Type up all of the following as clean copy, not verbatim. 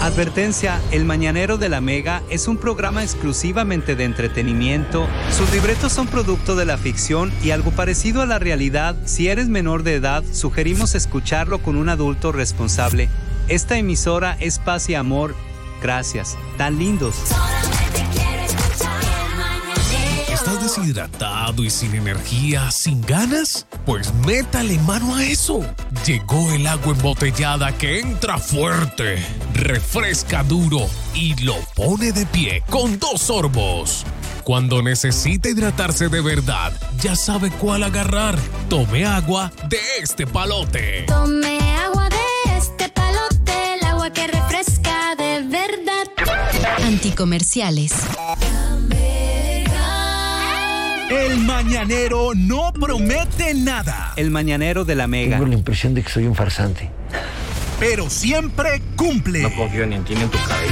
Advertencia, El Mañanero de la Mega es un programa exclusivamente de entretenimiento. Sus libretos son producto de la ficción y algo parecido a la realidad. Si eres menor de edad, sugerimos escucharlo con un adulto responsable. Esta emisora es paz y amor. Gracias. Tan lindos. ¿Estás deshidratado y sin energía, sin ganas? Pues métale mano a eso. Llegó el agua embotellada que entra fuerte, refresca duro y lo pone de pie con 2 sorbos. Cuando necesite hidratarse de verdad, ya sabe cuál agarrar. Tome agua de este palote. Tome agua de este palote, el agua que refresca de verdad. Anticomerciales. El Mañanero no promete nada. El Mañanero de la Mega. Tengo la impresión de que soy un farsante. Pero siempre cumple. No confío ni en ti ni en tu cabello.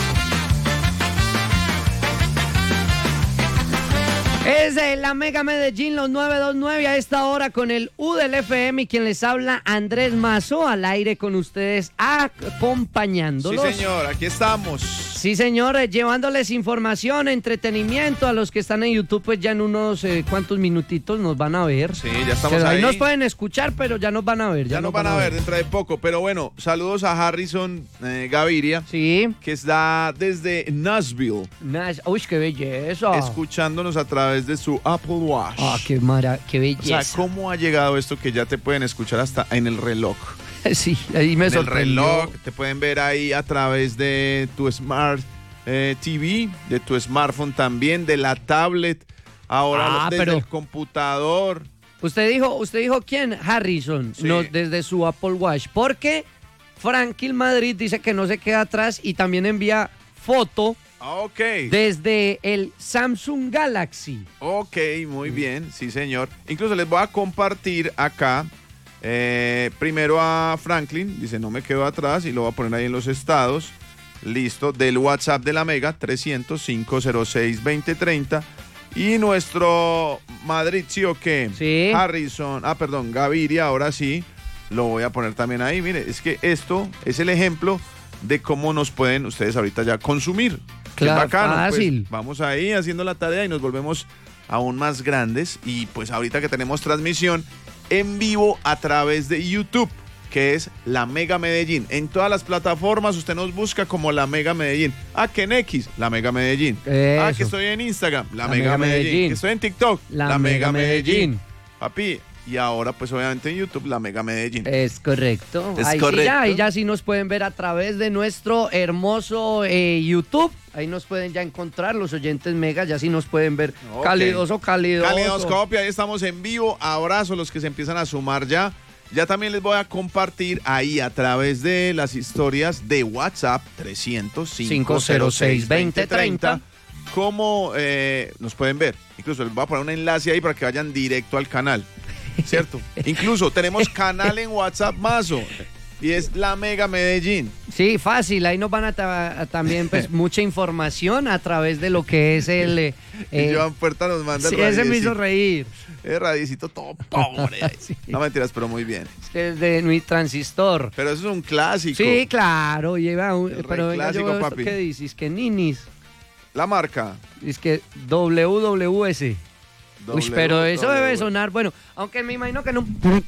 Es la Mega Medellín, los 929 a esta hora con el U del FM y quien les habla, Andrés Mazo, al aire con ustedes, acompañándolos. Sí, señor, aquí estamos. Sí, señor, llevándoles información, entretenimiento a los que están en YouTube, pues ya en unos cuantos minutitos nos van a ver. Sí, ya estamos ahí ahí. Nos pueden escuchar, pero ya nos van a ver. Ya nos van a ver dentro de poco. Pero bueno, saludos a Harrison Gaviria. Sí. Que está desde Nashville. Uy, qué belleza. Escuchándonos a través de su Apple Watch. Ah, qué belleza. O sea, ¿cómo ha llegado esto que ya te pueden escuchar hasta en el reloj? Sí, ahí me sorprendió. En el reloj, te pueden ver ahí a través de tu Smart TV, de tu smartphone también, de la tablet, ahora desde el computador. Usted dijo ¿quién? Harrison, Sí. no, desde su Apple Watch, porque Franklin Madrid dice que no se queda atrás y también envía foto desde el Samsung Galaxy. Ok, muy bien, sí señor. Incluso les voy a compartir acá, primero a Franklin, dice no me quedo atrás y lo voy a poner ahí en los estados. Listo, del WhatsApp de la Mega, 300-506-2030. Y nuestro Madrid, ¿sí o qué? Sí. Gaviria, ahora sí, lo voy a poner también ahí. Mire, es que esto es el ejemplo de cómo nos pueden ustedes ahorita ya consumir. Claro, es bacano, fácil. Pues, vamos ahí haciendo la tarea y nos volvemos aún más grandes. Y pues ahorita que tenemos transmisión en vivo a través de YouTube, que es La Mega Medellín. En todas las plataformas usted nos busca como La Mega Medellín. Que en X, La Mega Medellín. Eso. Que estoy en Instagram, La Mega Medellín. Que estoy en TikTok, La Mega Medellín. Papi, y ahora pues obviamente en YouTube, La Mega Medellín. Es correcto. Es ahí correcto. Sí, ahí ya sí nos pueden ver a través de nuestro hermoso YouTube. Ahí nos pueden ya encontrar los oyentes Mega, ya sí nos pueden ver. Ok. Calidoso. Calidoscopio, ahí estamos en vivo. Abrazo a los que se empiezan a sumar ya. Ya también les voy a compartir ahí a través de las historias de WhatsApp 300-506-2030 cómo nos pueden ver. Incluso les voy a poner un enlace ahí para que vayan directo al canal, ¿cierto? Incluso tenemos canal en WhatsApp, Mazo, y es La Mega Medellín. Sí, fácil, ahí nos van a también pues mucha información a través de lo que es el... y Joan Puerta nos manda el sí, ese radiecito. me hizo reír. El radiecito todo pobre. Sí. No mentiras, pero muy bien. Es de mi transistor. Pero eso es un clásico. Sí, claro, lleva un... El Pero venga, clásico, yo veo papi. ¿qué dices? Que ninis. La marca. Es que WWS. Uy, pero eso debe W. sonar, bueno, aunque me imagino que no...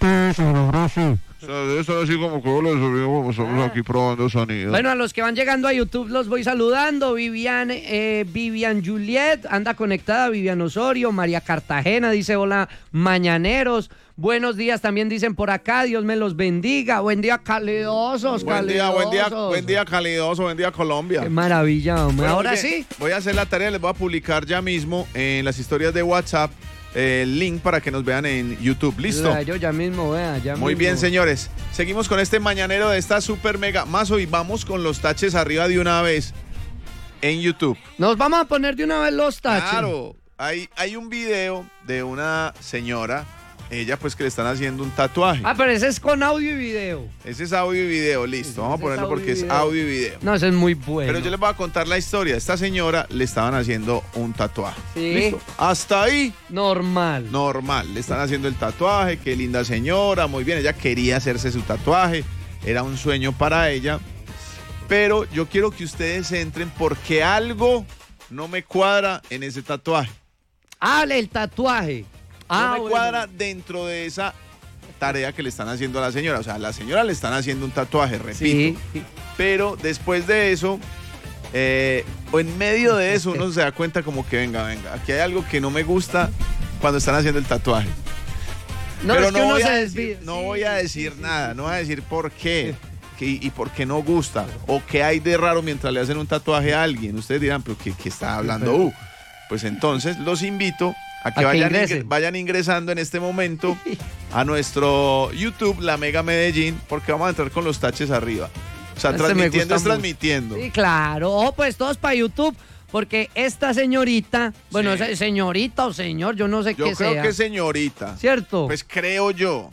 O sea, debe estar así como que hola, estamos aquí probando sonido. Bueno, a los que van llegando a YouTube los voy saludando. Vivian Juliet, anda conectada. Vivian Osorio, María Cartagena dice hola, mañaneros. Buenos días también dicen por acá, Dios me los bendiga. Buen día, calidosos, Buen día, calidoso, buen día, Colombia. Qué maravilla, hombre. Bueno, Ahora oye, sí. Voy a hacer la tarea, les voy a publicar ya mismo en las historias de WhatsApp el link para que nos vean en YouTube. ¿Listo? Yo ya mismo, vea, ya Muy mismo. bien, señores. Seguimos con este mañanero de esta super mega Mazo y vamos con los taches arriba de una vez en YouTube. Nos vamos a poner de una vez los taches. Claro, hay un video de una señora, ella pues que le están haciendo un tatuaje. Pero ese es con audio y video. Ese es audio y video, listo. Vamos a ponerlo porque es audio y video. No, ese es muy bueno. Pero yo les voy a contar la historia. Esta señora le estaban haciendo un tatuaje. Sí. ¿Listo? Hasta ahí. Normal. Le están haciendo el tatuaje. Qué linda señora. Muy bien. Ella quería hacerse su tatuaje. Era un sueño para ella. Pero yo quiero que ustedes entren porque algo no me cuadra en ese tatuaje. Hable el tatuaje. No me Bueno. cuadra dentro de esa tarea que le están haciendo a la señora. O sea, a la señora le están haciendo un tatuaje, repito. Sí. Pero después de eso, o en medio de eso, uno se da cuenta como que venga, aquí hay algo que no me gusta cuando están haciendo el tatuaje. No, Pero es que no uno voy se a desvía. decir, no voy a decir nada, no voy a decir por qué y por qué no gusta o qué hay de raro mientras le hacen un tatuaje a alguien. Ustedes dirán, pero ¿qué está hablando? Pues entonces los invito a que vayan ingresando en este momento a nuestro YouTube, La Mega Medellín, porque vamos a entrar con los taches arriba. O sea, transmitiendo es transmitiendo. Sí, claro. Pues todos para YouTube, porque esta señorita, bueno, Sí. señorita o señor, yo no sé Yo qué creo sea. que ¿cierto? ¿Cierto? Pues creo yo.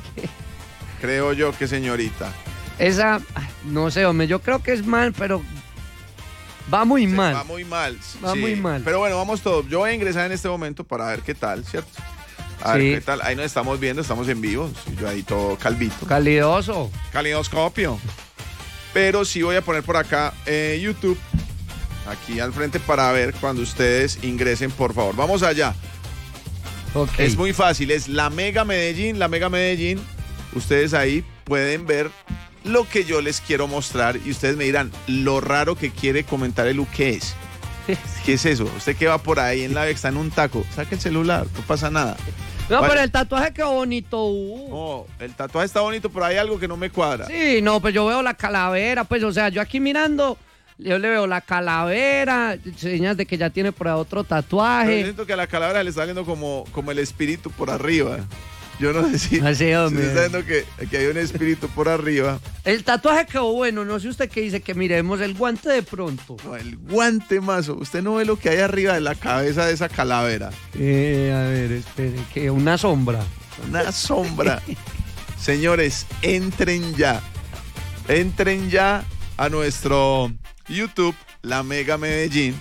Creo yo que señorita. Esa, no sé, hombre, yo creo que es mal, pero va muy mal. Va muy mal. Va muy mal. Pero bueno, vamos todos. Yo voy a ingresar en este momento para ver qué tal, ¿cierto? A ver Sí. qué tal. Ahí nos estamos viendo, estamos en vivo. Sí, yo ahí todo calvito. Calidoso. Calidoscopio. Pero sí voy a poner por acá YouTube, aquí al frente para ver cuando ustedes ingresen, por favor. Vamos allá. Ok. Es muy fácil, es La Mega Medellín, La Mega Medellín. Ustedes ahí pueden ver lo que yo les quiero mostrar y ustedes me dirán lo raro que quiere comentar el ¿qué es? ¿Qué es eso? Usted que va por ahí en la está en un taco, saque el celular, no pasa nada. No, Vale. pero el tatuaje quedó bonito. No, el tatuaje está bonito, pero hay algo que no me cuadra. Sí, no, pues yo veo la calavera, pues, o sea, yo aquí mirando, yo le veo la calavera, señas de que ya tiene por ahí otro Pero yo tatuaje. siento que a la calavera le está saliendo como el espíritu por arriba. Yo no sé si, Así, si hombre. se está viendo que hay un espíritu por arriba. El tatuaje quedó bueno, no sé usted qué dice, que miremos el guante de pronto. No, el guante mazo. Usted no ve lo que hay arriba de la cabeza de esa calavera. A ver, espere, que una sombra. Una sombra. Señores, entren ya. Entren ya a nuestro YouTube, La Mega Medellín.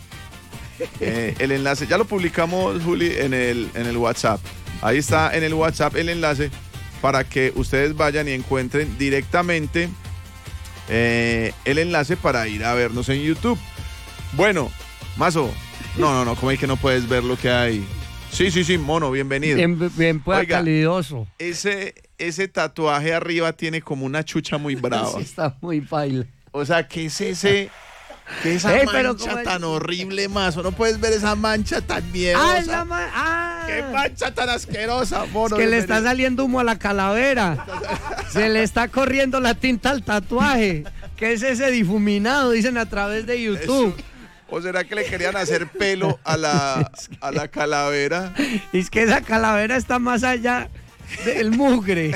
El enlace, ya lo publicamos, Juli, en el WhatsApp. Ahí está en el WhatsApp el enlace para que ustedes vayan y encuentren directamente el enlace para ir a vernos en YouTube. Bueno, Mazo, no, ¿cómo es que no puedes ver lo que hay? Sí, mono, bienvenido. Bien pues, Oiga, calidoso. Ese tatuaje arriba tiene como una chucha muy brava. Sí, está muy baila. O sea, ¿qué es ese? ¿Qué es esa pero mancha ¿cómo es? tan horrible, Mazo? No puedes ver esa mancha tan miedosa. ¡Qué mancha tan asquerosa, mono! Es que le está saliendo humo a la calavera. Se le está corriendo la tinta al tatuaje. ¿Qué es ese difuminado? Dicen a través de YouTube. Eso. ¿O será que le querían hacer pelo a la calavera? Y es que esa calavera está más allá del mugre.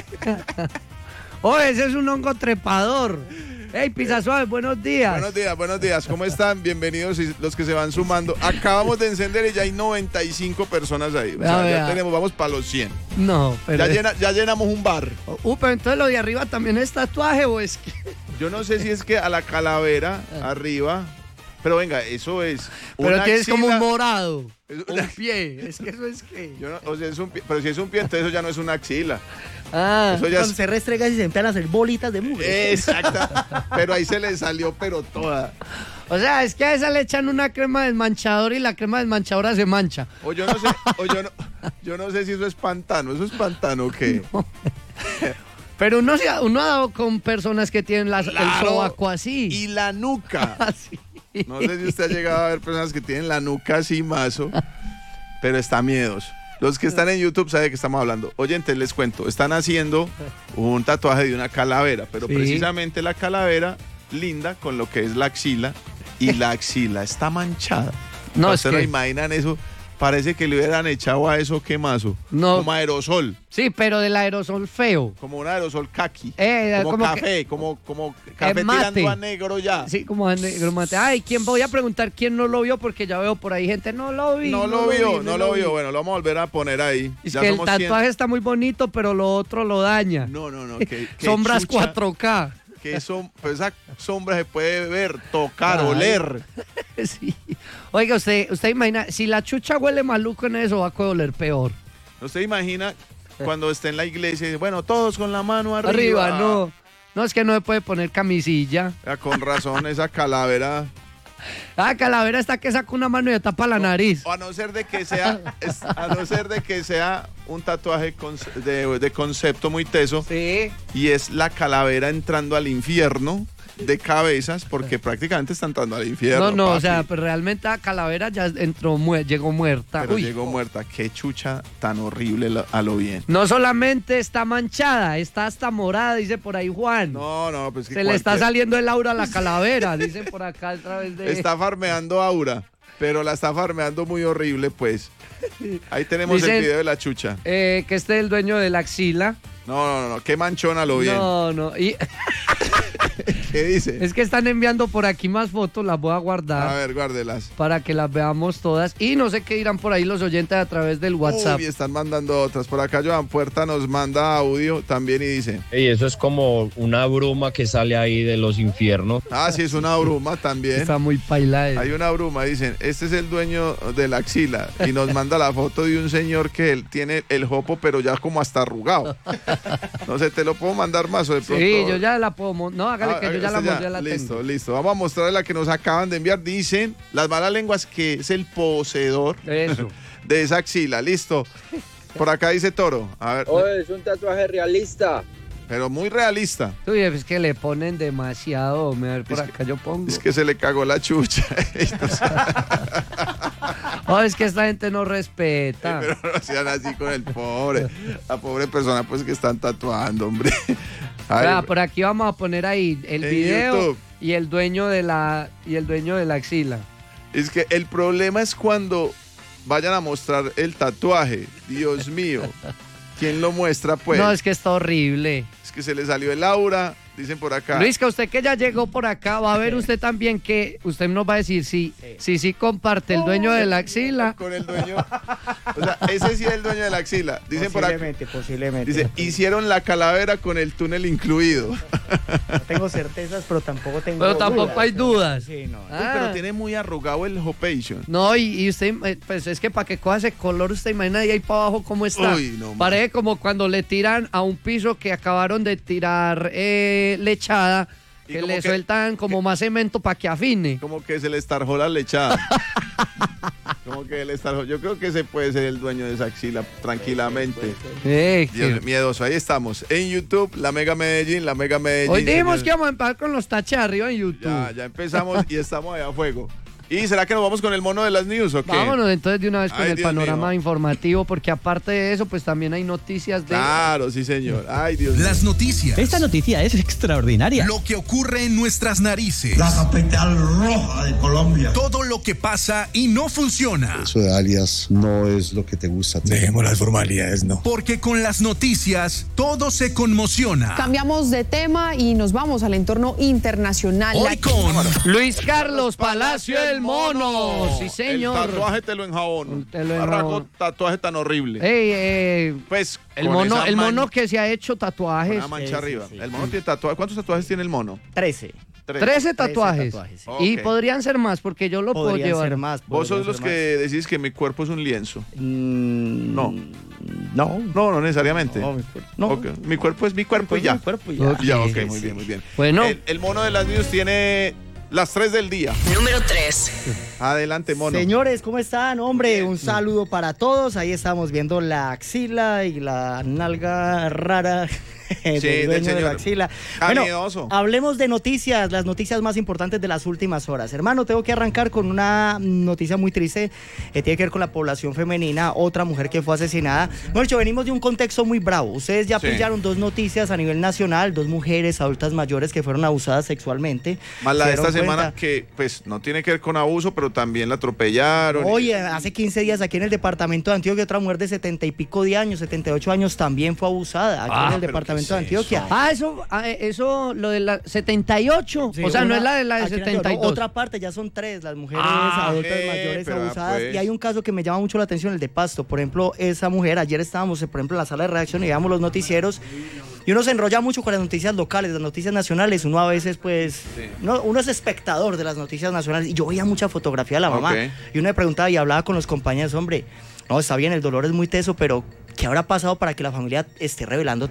Oh, ese es un hongo trepador. Hey, Pisa Suave, buenos días. Buenos días. ¿Cómo están? Bienvenidos y los que se van sumando. Acabamos de encender y ya hay 95 personas ahí. O sea, ya tenemos, vamos para los 100. No, pero... Ya llenamos un bar. Pero entonces lo de arriba también es tatuaje o es que... Yo no sé si es que a la calavera arriba... Pero venga, eso es... Pero una tienes axila, como un morado, una- un pie. Es que eso es que... o sea, es un pie, pero si es un pie, entonces eso ya no es una axila. Ah, Eso ya Cuando es... se restrega y se empiezan a hacer bolitas de mugre. Exacta. Pero ahí se le salió, pero toda. o sea, es que a esa le echan una crema desmanchadora y la crema desmanchadora se mancha. O yo no sé, yo no sé si eso es pantano. ¿Eso es pantano o qué? Pero uno ha dado con personas que tienen el Claro. sobaco así. Y la nuca. Así. No sé si usted ha llegado a ver personas que tienen la nuca así, mazo, pero está miedoso. Los que están en YouTube saben de qué estamos hablando. Oyentes, les cuento, están haciendo un tatuaje de una calavera, pero Sí. precisamente la calavera linda con lo que es la axila, y la axila está manchada. No, es ¿Ustedes no que... imaginan eso? Parece que le hubieran echado a eso quemazo. No. Como aerosol, Sí, pero del aerosol feo. como un aerosol kaki. Como como café, como café mate. tirando a negro ya. Sí, como a negro mate. Ay, voy a preguntar quién no lo vio? Porque ya veo por ahí gente, no lo vi. No lo vio. Bueno, lo vamos a volver a poner ahí. Es Ya que el somos 100. tatuaje está muy bonito, pero lo otro lo daña. No. Qué Sombras chucha, 4K. pues esa sombra se puede ver, tocar, Ay. oler. Sí. Oiga, usted imagina, si la chucha huele maluco en eso, va a oler peor. ¿No se imagina cuando esté en la iglesia y dice, bueno, todos con la mano arriba? Arriba, no. No, es que no se puede poner camisilla. Ya, con razón, esa calavera. Calavera está que saca una mano y le tapa la nariz. O a no ser de que sea un tatuaje de concepto muy teso. Sí. Y es la calavera entrando al infierno de cabezas, porque prácticamente está entrando al infierno. No, papi. o sea, pues realmente la calavera ya llegó muerta. Pero Uy. llegó muerta. Qué chucha tan horrible a lo bien. No solamente está manchada, está hasta morada, dice por ahí Juan. No, pues que Se le está saliendo el aura a la calavera, dicen por acá a través de... Está farmeando aura, pero la está farmeando muy horrible, pues. Ahí tenemos Dicen, el video de la chucha. que este es el dueño de la axila. No, qué manchona lo bien. No, y... ¿Qué dice? Es que están enviando por aquí más fotos, las voy a guardar. A ver, guárdelas. Para que las veamos todas. Y no sé qué dirán por ahí los oyentes a través del WhatsApp. Uy, están mandando otras. Por acá Joan Puerta nos manda audio también y dice... Y eso es como una bruma que sale ahí de los infiernos. Ah, sí, es una bruma también. Está muy paila. Hay una bruma, dicen, este es el dueño de la axila. Y nos manda la foto de un señor que él tiene el jopo, pero ya como hasta arrugado. No sé, ¿te lo puedo mandar más o de pronto? Sí, yo ya la puedo... No, hágale que yo ya la mostré, la listo, tengo. Listo. Vamos a mostrarle la que nos acaban de enviar. Dicen las malas lenguas que es el poseedor de esa axila. Listo. Por acá dice Toro. A ver. Es un tatuaje realista. Pero muy realista. Uy, es que le ponen demasiado. A ver, por acá yo pongo. Es que se le cagó la chucha. Es que esta gente no respeta. Pero no sean así con el pobre. La pobre persona pues que están tatuando, hombre. Por aquí vamos a poner ahí el video YouTube. y el dueño de la axila. Es que el problema es cuando vayan a mostrar el tatuaje. Dios mío. ¿Quién lo muestra, pues? No, es que está horrible. Es que se le salió el aura, dicen por acá. Luis, que usted que ya llegó por acá, va a ver usted también que usted nos va a decir si comparte el dueño de la axila. Con el dueño. O sea, ese sí es el dueño de la axila. Dicen por acá. Posiblemente. Dice, hicieron la calavera con el túnel incluido. No tengo certezas, pero tampoco tengo Pero tampoco dudas. hay dudas. Sí, no. Uy, pero tiene muy arrugado el hopation. No, y usted, pues es que para que coja ese color, usted imagina ahí para abajo cómo está. Uy, no, parece como cuando le tiran a un piso que acabaron de tirar lechada, Y que como le que- sueltan como más cemento para que afine. Como que se le estarjó la lechada. Como que le estarjó. Yo creo que ese puede ser el dueño de esa axila tranquilamente. Dios, miedoso. Ahí estamos. En YouTube, La Mega Medellín, La Mega Medellín. Hoy dijimos señores. que vamos a empezar con los taches arriba en YouTube. Ya empezamos y estamos allá a fuego. ¿Y será que nos vamos con el mono de las news o qué? Vámonos entonces de una vez con Ay, el Dios panorama mío. informativo, porque aparte de eso, pues también hay noticias de... Claro, sí, señor. Ay, Dios mío. Las noticias. Esta noticia es extraordinaria. Lo que ocurre en nuestras narices. La capital roja de Colombia. Todo lo que pasa y no funciona. Eso de alias no es lo que te gusta. Dejemos las formalidades, no. Porque con las noticias todo se conmociona. Cambiamos de tema y nos vamos al entorno internacional. Hoy con Luis Carlos Palacio el Mono. Sí, señor. El tatuaje te lo enjabón. Te lo Arrancó enjabón. tatuaje tan horrible. Pues el con mono, esa el mono que se ha hecho tatuajes. Una mancha arriba. El mono tiene tatuajes. ¿Cuántos tatuajes tiene el mono? 13. 13 tatuajes. sí. Y Ok. podrían ser más, porque yo lo puedo Podrían llevar. ser más. Vos sos podrían los ser que decís que mi cuerpo es un lienzo. más. No. No necesariamente. No, mi cuerpo. No. Ok, mi cuerpo es mi cuerpo y ya. Mi cuerpo y ya. Ok. Ya, ok, Sí, muy sí. bien, muy bien. Bueno. El mono de las news tiene las 3 del día. Número 3. Adelante, mono. Señores, ¿cómo están? Hombre, un saludo para todos. Ahí estamos viendo la axila y la nalga rara del del dueño de señor. la axila. Bueno, Canidoso. hablemos de noticias, las noticias más importantes de las últimas horas. Hermano, tengo que arrancar con una noticia muy triste que tiene que ver con la población femenina, otra mujer que fue asesinada. Bueno, dicho, venimos de un contexto muy bravo. Ustedes ya Sí. pillaron 2 noticias a nivel nacional, 2 mujeres adultas mayores que fueron abusadas sexualmente. Más la Se de esta dieron semana cuenta. que pues no tiene que ver con abuso, pero también la atropellaron. Oye, hace 15 días aquí en el departamento de Antioquia, otra mujer de 70 y pico de años, 78 años, también fue abusada aquí en el pero departamento ¿qué de es Antioquia. Eso, lo de la 78. Sí, o sea, no una- es la de aquí en Antioquia, 72. Otra parte, ya son 3 las mujeres Ah, adultas mayores pero abusadas. pues. Y hay un caso que me llama mucho la atención, el de Pasto. Por ejemplo, esa mujer, ayer estábamos, por ejemplo, en la sala de redacción y veíamos los noticieros. Y uno se enrolla mucho con las noticias locales, las noticias nacionales. Uno a veces, pues, uno es espectador de las noticias nacionales. Y yo veía mucha fotografía de la mamá. Ok. Y uno me preguntaba y hablaba con los compañeros, hombre, no, está bien, el dolor es muy teso, pero ¿qué habrá pasado para que la familia esté revelando